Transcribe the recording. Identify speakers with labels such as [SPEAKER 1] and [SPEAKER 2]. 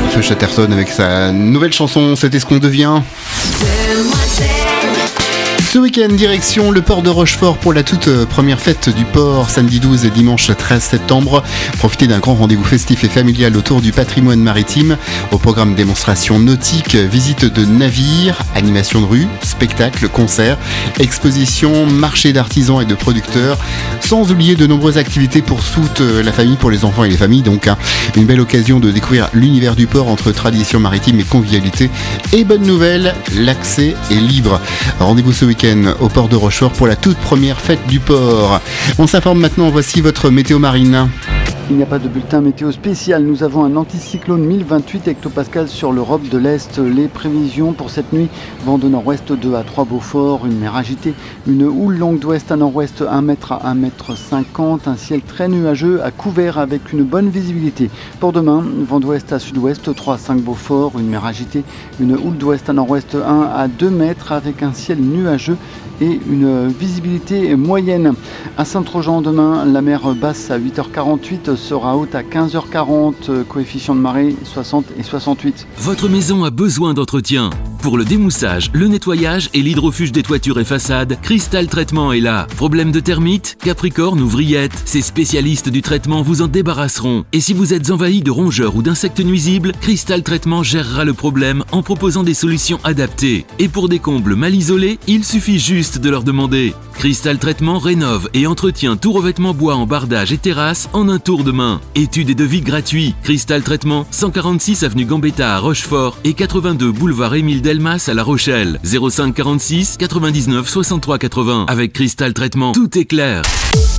[SPEAKER 1] Feu Chatterton avec sa nouvelle chanson C'était ce qu'on devient. Ce week-end, direction le port de Rochefort pour la toute première fête du port, samedi 12 et dimanche 13 septembre. Profitez d'un grand rendez-vous festif et familial autour du patrimoine maritime. Au programme démonstration nautique, visite de navires, animation de rue, spectacles, concerts, expositions, marché d'artisans et de producteurs. Sans oublier de nombreuses activités pour toute la famille, pour les enfants et les familles. Donc, une belle occasion de découvrir l'univers du port entre tradition maritime et convivialité. Et bonne nouvelle, l'accès est libre. Rendez-vous ce week-end au port de Rochefort pour la toute première fête du port. On s'informe maintenant, voici votre météo marine.
[SPEAKER 2] Il n'y a pas de bulletin météo spécial. Nous avons un anticyclone 1028 hectopascales sur l'Europe de l'Est. Les prévisions pour cette nuit, vent de nord-ouest 2 à 3 Beaufort, une mer agitée, une houle longue d'ouest à nord-ouest 1 mètre à 1 mètre 50, un ciel très nuageux à couvert avec une bonne visibilité. Pour demain, vent d'ouest à sud-ouest 3 à 5 Beaufort, une mer agitée, une houle d'ouest à nord-ouest 1 à 2 mètres avec un ciel nuageux et une visibilité moyenne. À Saint-Trojan demain, la mer basse à 8h48 sera haute à 15h40, coefficient de marée 60 et 68.
[SPEAKER 3] Votre maison a besoin d'entretien. Pour le démoussage, le nettoyage et l'hydrofuge des toitures et façades, Cristal Traitement est là. Problème de termites, capricorne ou vrillettes, ces spécialistes du traitement vous en débarrasseront. Et si vous êtes envahi de rongeurs ou d'insectes nuisibles, Cristal Traitement gérera le problème en proposant des solutions adaptées. Et pour des combles mal isolés, il suffit juste de leur demander. Cristal Traitement rénove et entretient tout revêtement bois en bardage et terrasse en un tour de main. Études et devis gratuits. Cristal Traitement, 146 avenue Gambetta à Rochefort et 82 boulevard Émile Delmas à La Rochelle. 05 46 99 63 80. Avec Cristal Traitement, tout est clair.